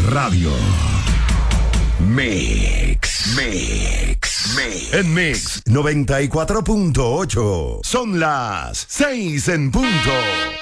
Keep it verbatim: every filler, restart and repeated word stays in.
Radio. Mix, Mix, Mix. En Mix noventa y cuatro punto ocho. Son las seis en punto.